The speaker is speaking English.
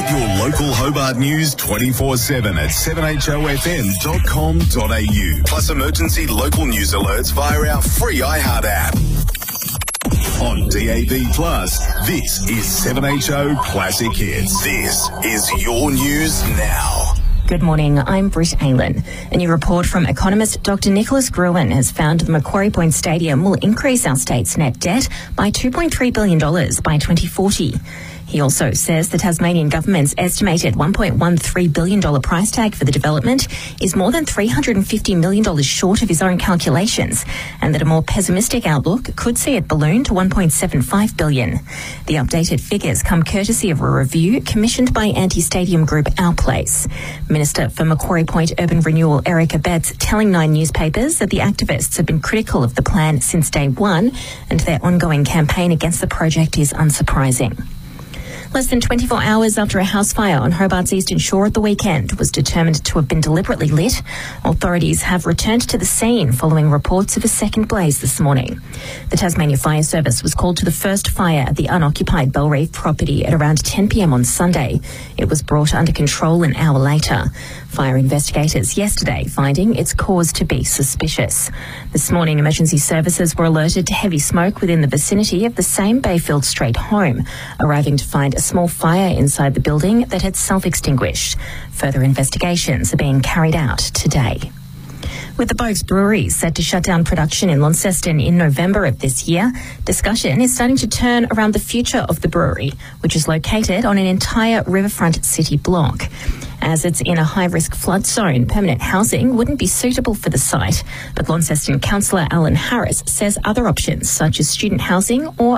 Get your local Hobart news 24/7 at 7hofm.com.au. Plus emergency local news alerts via our free iHeart app. On DAB+, this is 7HO Classic Hits. This is your news now. Good morning, I'm Britt Aylen. A new report from economist Dr Nicholas Gruen has found the Macquarie Point Stadium will increase our state's net debt by $2.3 billion by 2040. He also says the Tasmanian government's estimated $1.13 billion price tag for the development is more than $350 million short of his own calculations, and that a more pessimistic outlook could see it balloon to $1.75 billion. The updated figures come courtesy of a review commissioned by anti-stadium group Our Place. Minister for Macquarie Point Urban Renewal Erica Betts telling Nine newspapers that the activists have been critical of the plan since day one, and their ongoing campaign against the project is unsurprising. Less than 24 hours after a house fire on Hobart's Eastern Shore at the weekend was determined to have been deliberately lit, authorities have returned to the scene following reports of a second blaze this morning. The Tasmania Fire Service was called to the first fire at the unoccupied Belrive property at around 10 p.m. on Sunday. It was brought under control an hour later. Fire investigators yesterday finding its cause to be suspicious. This morning, emergency services were alerted to heavy smoke within the vicinity of the same Bayfield Street home, arriving to find a small fire inside the building that had self-extinguished. Further investigations are being carried out today. With the Boag's Brewery set to shut down production in Launceston in November of this year, discussion is starting to turn around the future of the brewery, which is located on an entire riverfront city block. As it's in a high-risk flood zone, permanent housing wouldn't be suitable for the site, but Launceston councillor Alan Harris says other options, such as student housing or